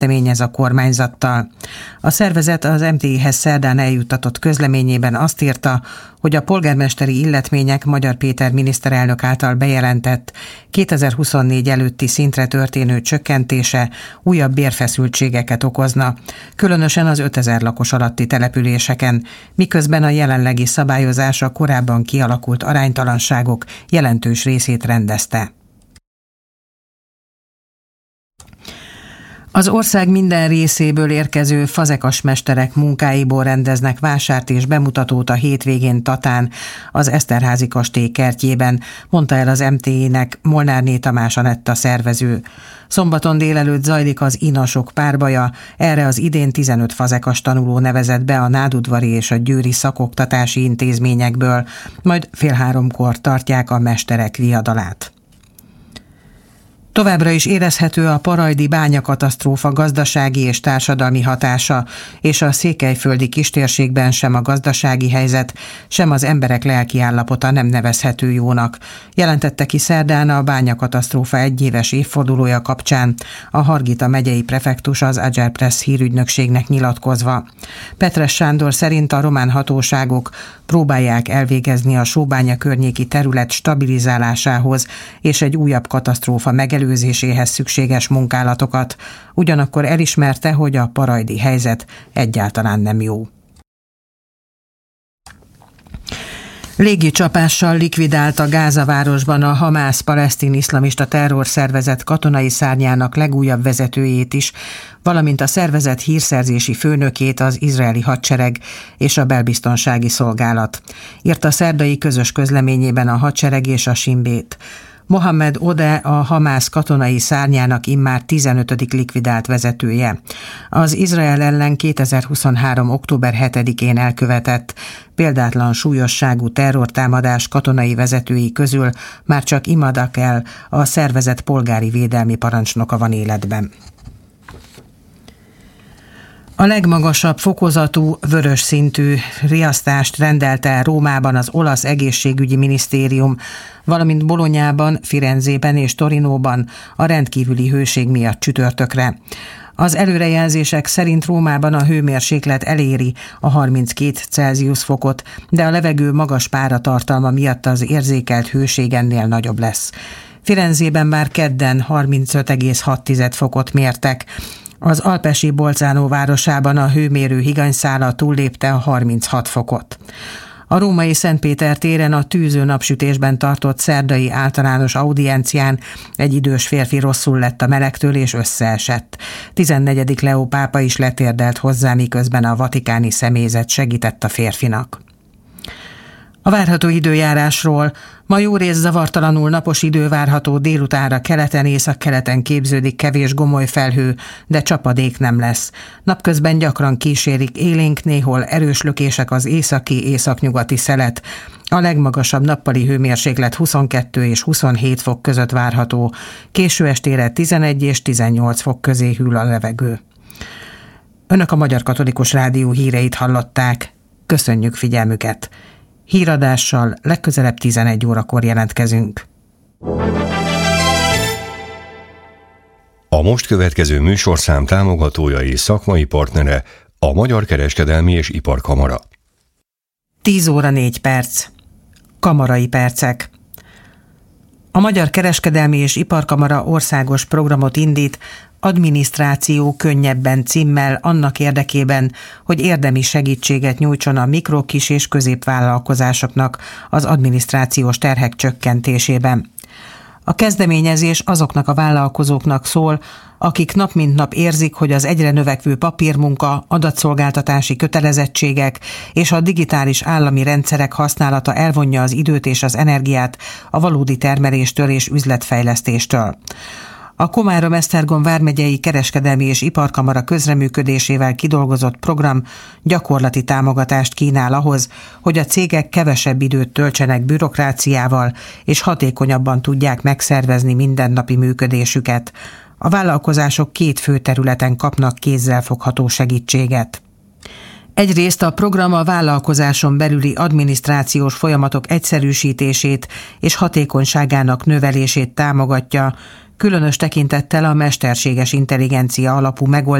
kezdeményez a kormányzattal. A szervezet az MTI-hez szerdán eljuttatott közleményében azt írta, hogy a polgármesteri illetmények Magyar Péter miniszterelnök által bejelentett 2024 előtti szintre történő csökkentése újabb bérfeszültségeket okozna, különösen az 5000 lakos alatti településeken, miközben a jelenlegi szabályozás a korábban kialakult aránytalanságok jelentős részét rendezte. Az ország minden részéből érkező fazekasmesterek munkáiból rendeznek vásárt és bemutatót a hétvégén Tatán, az Eszterházy kastély kertjében, mondta el az MTI-nek Molnárné Tamás Anetta szervező. Szombaton délelőtt zajlik az inasok párbaja, erre az idén 15 fazekas tanuló nevezett be a nádudvari és a győri szakoktatási intézményekből, majd 2:30 tartják a mesterek viadalát. Továbbra is érezhető a parajdi bányakatasztrófa gazdasági és társadalmi hatása, és a székelyföldi kistérségben sem a gazdasági helyzet, sem az emberek lelkiállapota nem nevezhető jónak, jelentette ki szerdán a bányakatasztrófa egyéves évfordulója kapcsán a Hargita megyei prefektus az Agerpress hírügynökségnek nyilatkozva. Petres Sándor szerint a román hatóságok próbálják elvégezni a Sóbánya környéki terület stabilizálásához és egy újabb katasztrófa megelőzéséhez szükséges munkálatokat, ugyanakkor elismerte, hogy a parajdi helyzet egyáltalán nem jó. Légicsapással likvidálta Gázavárosban a Hamász palesztin iszlamista terrorszervezet katonai szárnyának legújabb vezetőjét is, valamint a szervezet hírszerzési főnökét, az izraeli hadsereg és a belbiztonsági szolgálat, írta szerdai közös közleményében a hadsereg és a Shin Bet. Mohamed Ode a Hamász katonai szárnyának immár 15. likvidált vezetője. Az Izrael ellen 2023. október 7-én elkövetett példátlan súlyosságú terrortámadás katonai vezetői közül már csak Imad Akel, a szervezet polgári védelmi parancsnoka van életben. A legmagasabb fokozatú vörös szintű riasztást rendelte Rómában az olasz egészségügyi minisztérium, valamint Bolonyában, Firenzében és Torinóban a rendkívüli hőség miatt csütörtökre. Az előrejelzések szerint Rómában a hőmérséklet eléri a 32 Celsius fokot, de a levegő magas páratartalma miatt az érzékelt hőség ennél nagyobb lesz. Firenzében már kedden 35,6 fokot mértek. Az alpesi Bolzano városában a hőmérő higanyszála túllépte a 36 fokot. A római Szentpéter téren a tűző napsütésben tartott szerdai általános audiencián egy idős férfi rosszul lett a melegtől és összeesett. 14. Leó pápa is letérdelt hozzá, miközben a vatikáni személyzet segített a férfinak. A várható időjárásról: ma jórészt zavartalanul napos idő várható, délutánra keleten, északkeleten képződik kevés gomoly felhő, de csapadék nem lesz. Napközben gyakran kísérik élénk, néhol erős lökések az északi-északnyugati szelet. A legmagasabb nappali hőmérséklet 22 és 27 fok között várható, késő estére 11 és 18 fok közé hűl a levegő. Önök a Magyar Katolikus Rádió híreit hallották. Köszönjük figyelmüket! Híradással legközelebb 11 órakor jelentkezünk. A most következő műsorszám támogatója és szakmai partnere a Magyar Kereskedelmi és Iparkamara. 10 óra 4 perc. Kamarai percek. A Magyar Kereskedelmi és Iparkamara országos programot indít, Adminisztráció könnyebben címmel annak érdekében, hogy érdemi segítséget nyújtson a mikro-, kis- és középvállalkozásoknak az adminisztrációs terhek csökkentésében. A kezdeményezés azoknak a vállalkozóknak szól, akik nap mint nap érzik, hogy az egyre növekvő papírmunka, adatszolgáltatási kötelezettségek és a digitális állami rendszerek használata elvonja az időt és az energiát a valódi termeléstől és üzletfejlesztéstől. A Komárom-Esztergom vármegyei Kereskedelmi és Iparkamara közreműködésével kidolgozott program gyakorlati támogatást kínál ahhoz, hogy a cégek kevesebb időt töltsenek bürokráciával és hatékonyabban tudják megszervezni mindennapi működésüket. A vállalkozások 2 fő területen kapnak kézzelfogható segítséget. Egyrészt a program a vállalkozáson belüli adminisztrációs folyamatok egyszerűsítését és hatékonyságának növelését támogatja, különös tekintettel a mesterséges intelligencia alapú megoldások